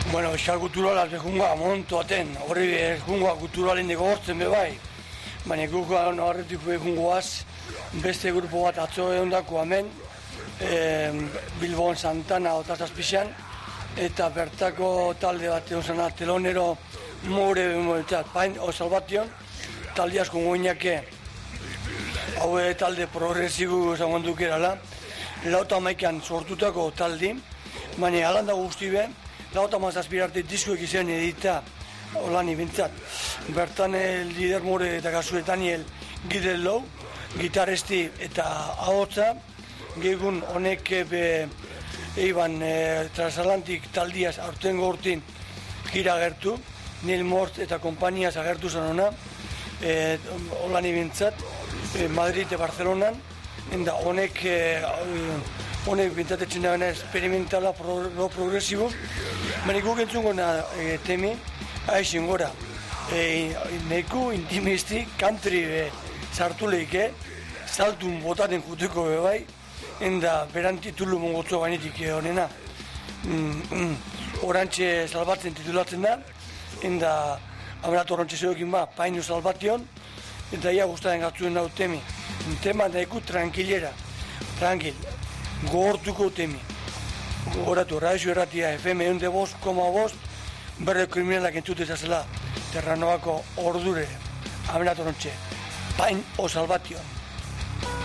Bueno, eskal kulturalaz behunga montu aten, horri behunga kulturalen dugu hortzen bebai. Baina guk horretik behungoaz, beste grupo bat atzo egon dako hemen, Bilbon Santana otazazpixan, eta bertako talde bat egon zena, telonero more bemoetzat, pain o salbation, talde asko goinake, hau talde progresibu esan dukerala, lauta maikan sortutako taldi, baina alanda guzti be, lauta mazazpirarte diskoek izan edita, holan ibintzat. Bertan lider more eta kasu Daniel Gidello, gitarresti eta ahotsa, gegun honek eiban transatlantik taldiaz aurtengo urtin gira agertu, Neil Mort eta kompaniaz agertu zen hona, holan ibintzat, Madrid eta Barcelonan, eta honek bintzatetzen da bena experimentala progresibo, baina guk entzungo temi, haixen gora, neku intimisti, country sartu lehike, saltun botaten juteko bebai, enda beran titulu mongotzo gainetik honena. Orantxe salbatzen titulatzen da, enda aberat orantxe zeokin ba, painu salbation, eta ia guztaren gatzuen dau temi. Tema neku tranquilera, tranquil, gogortuko temi. Gogoratu, Radio Erratia FM 105,5, berde kriminalak entzute zazela, Terranoako ordure, aberat orantxe, pain o salbation.